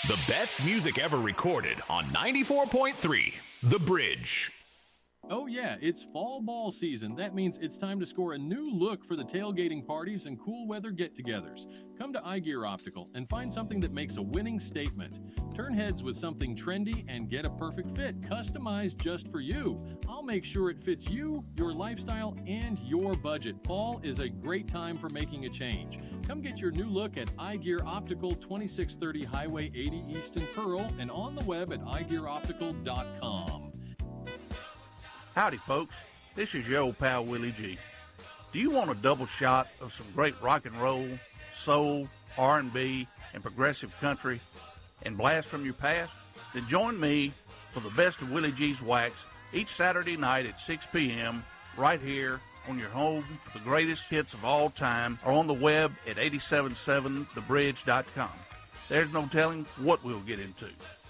The best music ever recorded on 94.3 The Bridge. Oh yeah, it's fall ball season. That means it's time to score a new look for the tailgating parties and cool weather get-togethers. Come to iGear Optical and find something that makes a winning statement. Turn heads with something trendy and get a perfect fit, customized just for you. I'll make sure it fits you, your lifestyle, and your budget. Fall is a great time for making a change. Come get your new look at iGear Optical, 2630 Highway 80 East in Pearl, and on the web at iGearOptical.com. Howdy, folks. This is your old pal, Willie G. Do you want a double shot of some great rock and roll, soul, R&B, and progressive country, and blast from your past? Then join me for the best of Willie G's Wax each Saturday night at 6 p.m. right here on your home for the greatest hits of all time, or on the web at 877thebridge.com. There's no telling what we'll get into.